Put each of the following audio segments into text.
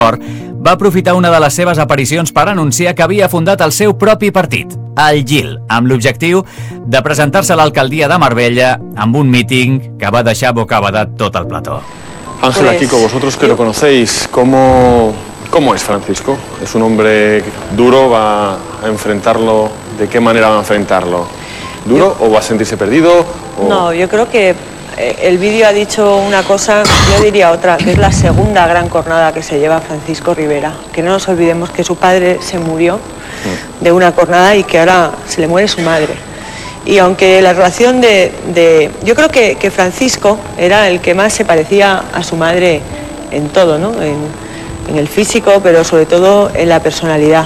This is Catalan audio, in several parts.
va aprofitar una de les seves aparicions per anunciar que havia fundat el seu propi partit, el GIL, amb l'objectiu de presentar-se a l'alcaldia de Marbella amb un míting que va deixar bocabadat tot el plató. Ángela, Kiko, vosotros que lo conocéis, ¿cómo es Francisco? ¿Es un hombre duro? ¿Va a enfrentarlo? ¿De qué manera va a enfrentarlo? ¿Duro o va a sentirse perdido? No, yo creo que el vídeo ha dicho una cosa, yo diría otra, que es la segunda gran cornada que se lleva Francisco Rivera. Que no nos olvidemos que su padre se murió de una cornada y que ahora se le muere su madre. Y aunque la relación yo creo que Francisco era el que más se parecía a su madre en todo, ¿no? En el físico, pero sobre todo en la personalidad.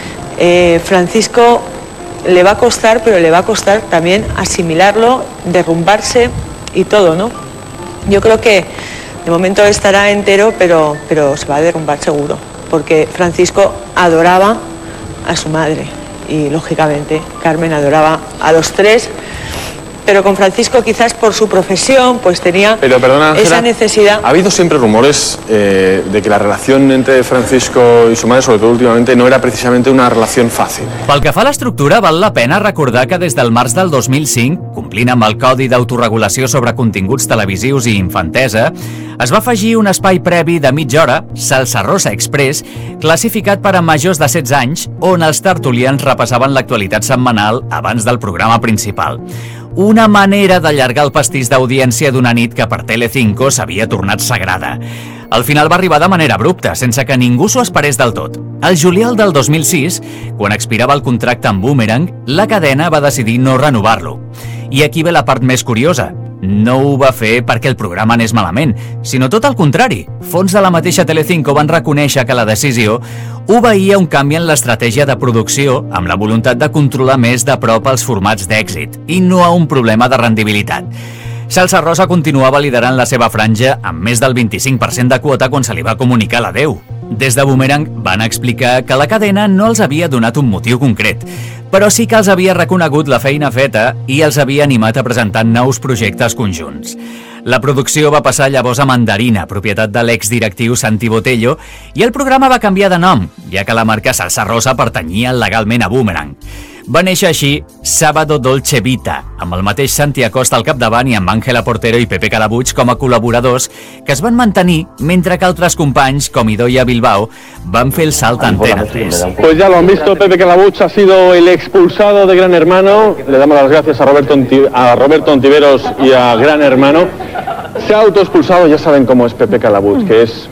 Francisco le va a costar, pero le va a costar también asimilarlo, derrumbarse y todo, ¿no? Yo creo que de momento estará entero, pero se va a derrumbar seguro, porque Francisco adoraba a su madre y lógicamente Carmen adoraba a los tres, pero con Francisco quizás por su profesión pues tenía perdona, Ángela, esa necesidad. Ha habido siempre rumores de que la relación entre Francisco y su madre, sobre todo últimamente, no era precisamente una relación fàcil. Pel que fa a l'estructura, val la pena recordar que des del març del 2005, complint amb el Codi d'Autoregulació sobre Continguts Televisius i Infantesa, es va afegir un espai previ de mitja hora, Salsa Rosa Express, classificat per a majors de 16 anys, on els tertulians repassaven l'actualitat setmanal abans del programa principal. Una manera d'allargar el pastís d'audiència d'una nit que per Telecinco s'havia tornat sagrada. Al final va arribar de manera abrupta, sense que ningú s'ho esperés del tot. Al juliol del 2006, quan expirava el contracte amb Boomerang, la cadena va decidir no renovar-lo. I aquí ve la part més curiosa. No ho va fer perquè el programa anés malament, sinó tot el contrari. Fons de la mateixa Telecinco van reconèixer que la decisió obeïa un canvi en l'estratègia de producció amb la voluntat de controlar més de prop els formats d'èxit i no a un problema de rendibilitat. Salsa Rosa continuava liderant la seva franja amb més del 25% de quota quan se li va comunicar l'adeu. Des de Boomerang van explicar que la cadena no els havia donat un motiu concret, però sí que els havia reconegut la feina feta i els havia animat a presentar nous projectes conjunts. La producció va passar llavors a Mandarina, propietat de l'exdirectiu Santi Botello, i el programa va canviar de nom, ja que la marca Salsa Rosa pertanyia legalment a Boomerang. Va néixer així Sábado Dolce Vita, amb el mateix Santi Acosta al capdavant i amb Ángela Portero i Pepe Calabuig com a col·laboradors, que es van mantenir mentre que altres companys, com Idoia Bilbao, van fer el salt a Antena 3. Pues ya lo han visto, Pepe Calabuig ha sido el expulsado de Gran Hermano. Le damos las gracias a Roberto Ontiveros y a Gran Hermano. Se ha autoexpulsado, ya saben cómo es Pepe Calabuig, que es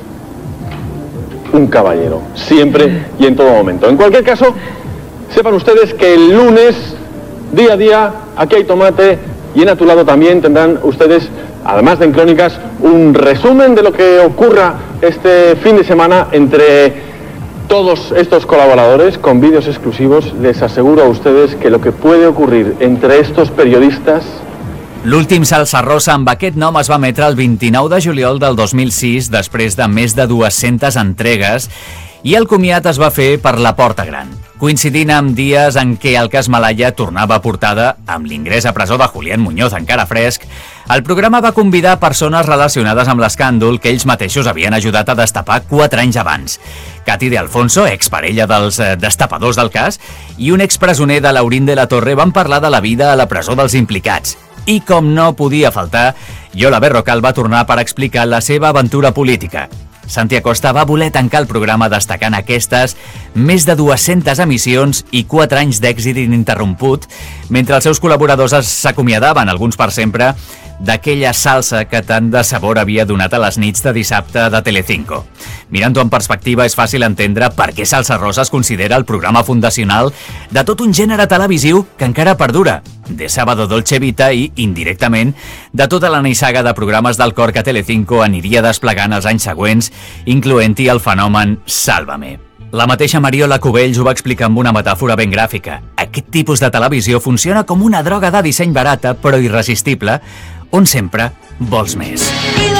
un caballero, siempre y en todo momento. En cualquier caso, sepan ustedes que el lunes, día a día, aquí hay tomate y en A Tu Lado también tendrán ustedes, además de en Crónicas, un resumen de lo que ocurra este fin de semana entre todos estos colaboradores con vídeos exclusivos. Les aseguro a ustedes que lo que puede ocurrir entre estos periodistas... L'últim Salsa Rosa amb aquest nom es va emetre el 29 de juliol del 2006, després de més de 200 entregues, i el comiat es va fer per la Porta Gran, coincidint amb dies en què el cas Malaya tornava a portada amb l'ingrés a presó de Julián Muñoz encara fresc. El programa va convidar persones relacionades amb l'escàndol que ells mateixos havien ajudat a destapar 4 anys abans. Katy de Alfonso, exparella dels destapadors del cas, i un expresoner de Laurín de la Torre van parlar de la vida a la presó dels implicats. I com no podia faltar, Yola Berrocal va tornar per explicar la seva aventura política. Santi Acosta va voler tancar el programa destacant aquestes més de 200 emissions i 4 anys d'èxit ininterromput, mentre els seus col·laboradors s'acomiadaven, alguns per sempre, d'aquella salsa que tant de sabor havia donat a les nits de dissabte de Telecinco. Mirant-ho en perspectiva, és fàcil entendre per què Salsa Rosa es considera el programa fundacional de tot un gènere televisiu que encara perdura, de Sábado Dolce Vita i, indirectament, de tota la nissaga de programes del cor que Telecinco aniria desplegant els anys següents, incloent-hi el fenomen Sálvame. La mateixa Mariola Cubells ho va explicar amb una metàfora ben gràfica. Aquest tipus de televisió funciona com una droga de disseny barata però irresistible, on sempre vols més.